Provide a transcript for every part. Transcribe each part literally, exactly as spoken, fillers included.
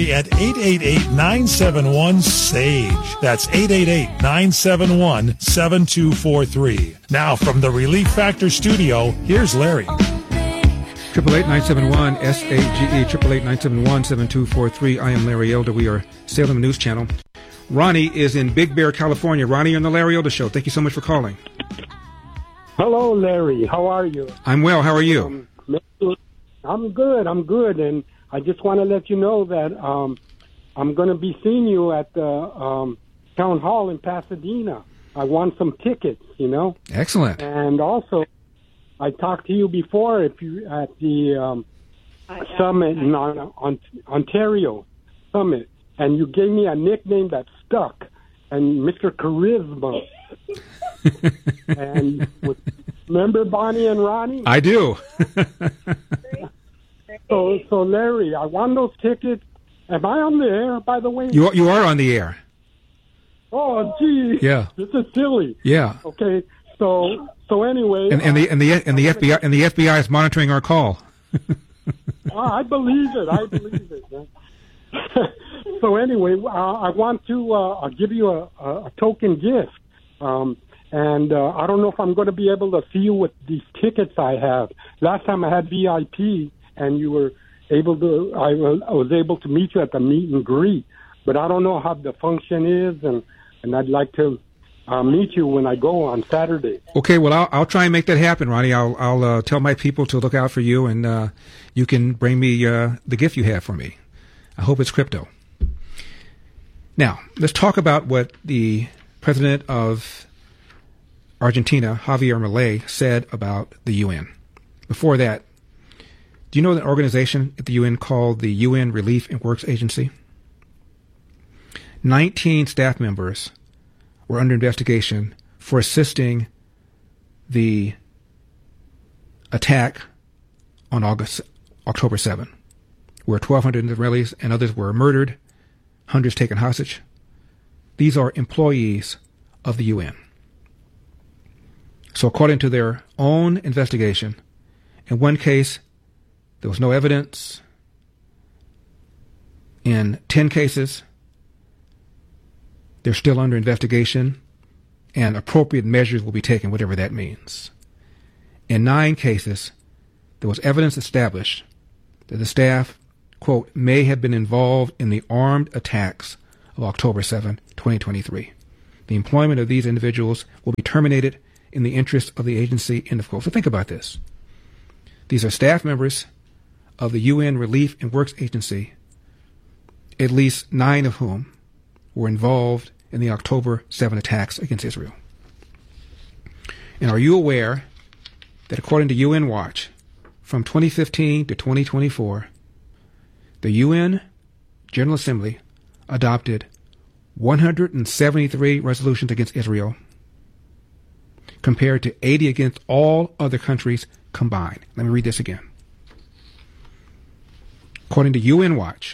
at eight eight eight, nine seven one, S A G E. That's eight eight eight, nine seven one, seven two four three. Now from the Relief Factor studio, here's Larry. Triple eight nine seven one S A G E, triple eight nine seven one seven two four three. I am Larry Elder. We are Salem News Channel. Ronnie is in Big Bear, California. Ronnie, you're on the Larry Elder Show. Thank you so much for calling. Hello, Larry. How are you? I'm well. How are you? Um, I'm good. I'm good. And I just want to let you know that um, I'm going to be seeing you at the um, town hall in Pasadena. I want some tickets, you know. Excellent. And also, I talked to you before if you at the um, summit in on, on, Ontario summit, and you gave me a nickname that stuck, and Mister Charisma. And with, remember Bonnie and Ronnie? I do. so, so Larry, I want those tickets. Am I on the air, by the way? You you are on the air. Oh, gee. Yeah. This is silly. Yeah. Okay. So, so anyway. And, and the and the and the F B I and the F B I is monitoring our call. uh, I believe it. I believe it. Man. So anyway, uh, I want to uh, give you a, a, a token gift. Um, and uh, I don't know if I'm going to be able to see you with these tickets I have. Last time I had V I P, and you were able to, I was, I was able to meet you at the meet and greet. But I don't know how the function is, and, and I'd like to uh, meet you when I go on Saturday. Okay, well, I'll, I'll try and make that happen, Ronnie. I'll, I'll uh, tell my people to look out for you, and uh, you can bring me uh, the gift you have for me. I hope it's crypto. Now, let's talk about what the president of Argentina, Javier Milei, said about the U N. Before that, do you know the organization at the U N called the U N Relief and Works Agency? nineteen staff members were under investigation for assisting the attack on August, October seventh, where twelve hundred Israelis and others were murdered, hundreds taken hostage. These are employees of the U N. So according to their own investigation, in one case, there was no evidence. In ten cases, they're still under investigation, and appropriate measures will be taken, whatever that means. In nine cases, there was evidence established that the staff, quote, may have been involved in the armed attacks of October seventh, twenty twenty-three. The employment of these individuals will be terminated in the interest of the agency, end of quote. So think about this. These are staff members of the U N Relief and Works Agency, at least nine of whom were involved in the October seventh attacks against Israel. And are you aware that according to U N Watch, from twenty fifteen to twenty twenty-four, the U N General Assembly adopted one hundred seventy-three resolutions against Israel, compared to eighty against all other countries combined. Let me read this again. According to U N Watch,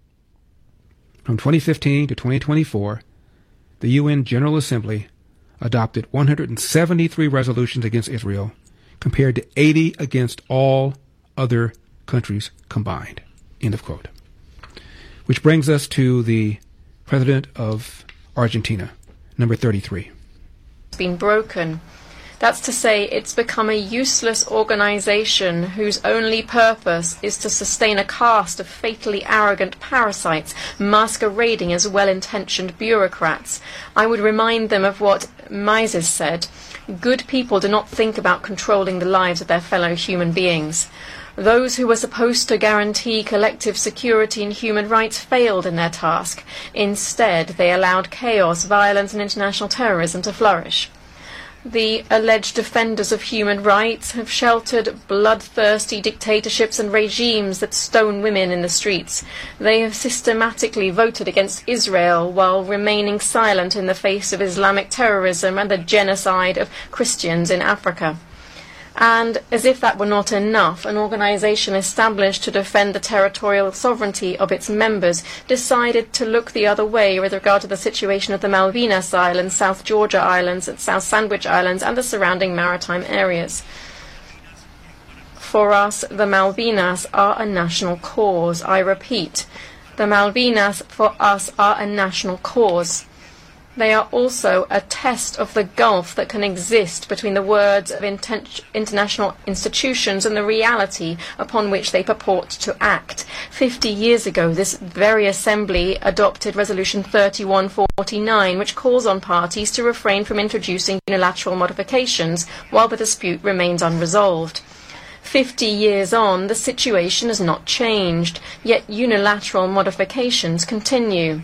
from twenty fifteen to twenty twenty-four, the U N General Assembly adopted one hundred seventy-three resolutions against Israel, compared to eighty against all other countries combined. End of quote. Which brings us to the president of Argentina, number thirty-three. It's been broken. That's to say, it's become a useless organization whose only purpose is to sustain a caste of fatally arrogant parasites masquerading as well-intentioned bureaucrats. I would remind them of what Mises said: good people do not think about controlling the lives of their fellow human beings. Those who were supposed to guarantee collective security and human rights failed in their task. Instead, they allowed chaos, violence, and international terrorism to flourish. The alleged defenders of human rights have sheltered bloodthirsty dictatorships and regimes that stone women in the streets. They have systematically voted against Israel while remaining silent in the face of Islamic terrorism and the genocide of Christians in Africa. And as if that were not enough, an organization established to defend the territorial sovereignty of its members decided to look the other way with regard to the situation of the Malvinas Islands, South Georgia Islands, and South Sandwich Islands, and the surrounding maritime areas. For us, the Malvinas are a national cause, I repeat. The Malvinas for us are a national cause. They are also a test of the gulf that can exist between the words of inten- international institutions and the reality upon which they purport to act. Fifty years ago, this very assembly adopted Resolution thirty-one forty-nine, which calls on parties to refrain from introducing unilateral modifications while the dispute remains unresolved. Fifty years on, the situation has not changed, yet unilateral modifications continue.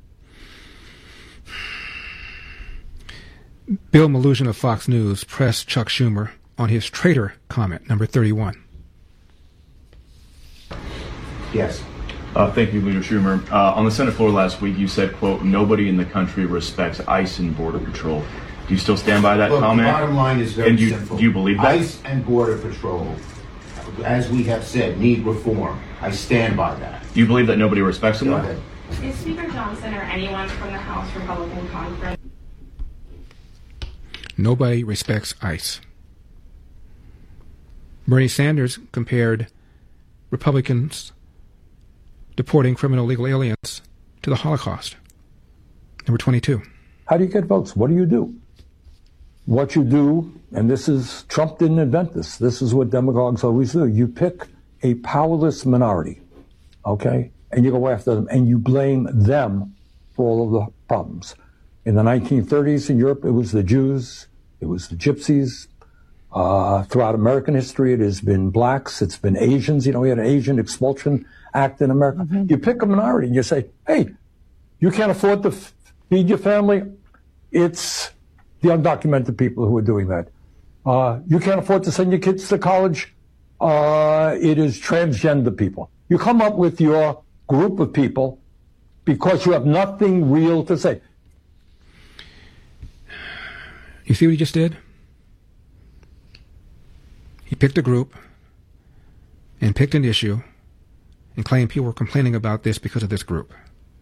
Bill Melugin of Fox News pressed Chuck Schumer on his traitor comment, number thirty-one. Yes. Uh, thank you, Leader Schumer. Uh, on the Senate floor last week, you said, quote, nobody in the country respects ICE and Border Patrol. Do you still stand by that Look, comment? The bottom line is very and you, simple. Do you believe that? ICE and Border Patrol, as we have said, need reform. I stand by that. Do you believe that nobody respects them? Go ahead. Is Speaker Johnson or anyone from the House Republican Conference? Nobody respects ICE. Bernie Sanders compared Republicans deporting criminal illegal aliens to the Holocaust. Number twenty-two. How do you get votes? What do you do? What you do, and this is, Trump didn't invent this. This is what demagogues always do. You pick a powerless minority, okay, and you go after them, and you blame them for all of the problems. In the nineteen thirties in Europe, it was the Jews, it was the Gypsies. Uh, throughout American history, it has been blacks, it's been Asians. You know, we had an Asian Expulsion Act in America. Mm-hmm. You pick a minority and you say, hey, you can't afford to f- feed your family. It's the undocumented people who are doing that. Uh, you can't afford to send your kids to college. Uh, it is transgender people. You come up with your group of people because you have nothing real to say. You see what he just did? He picked a group and picked an issue and claimed people were complaining about this because of this group.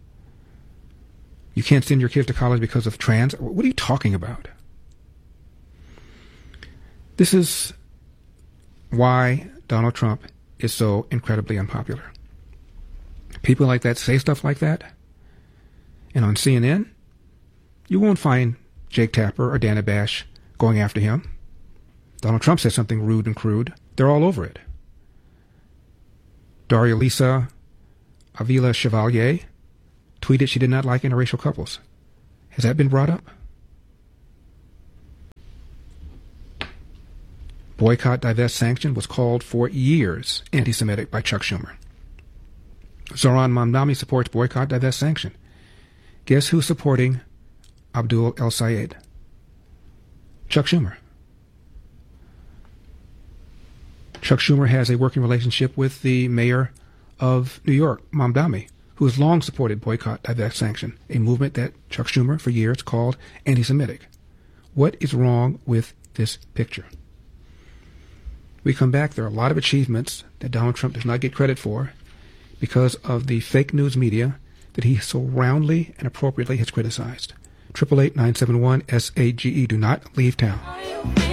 You can't send your kids to college because of trans? What are you talking about? This is why Donald Trump is so incredibly unpopular. People like that say stuff like that, and on C N N, you won't find Jake Tapper or Dana Bash going after him. Donald Trump says something rude and crude. They're all over it. Daria Lisa Avila Chevalier tweeted she did not like interracial couples. Has that been brought up? Boycott, divest, sanction was called for years anti-Semitic by Chuck Schumer. Zohran Mamdani supports boycott, divest, sanction. Guess who's supporting Abdul El Sayed? Chuck Schumer. Chuck Schumer has a working relationship with the mayor of New York, Mamdani, who has long supported boycott, divest, sanction, a movement that Chuck Schumer for years called anti-Semitic. What is wrong with this picture? We come back, there are a lot of achievements that Donald Trump does not get credit for because of the fake news media that he so roundly and appropriately has criticized. eight eight eight, nine seven one, S A G E. Do not leave town.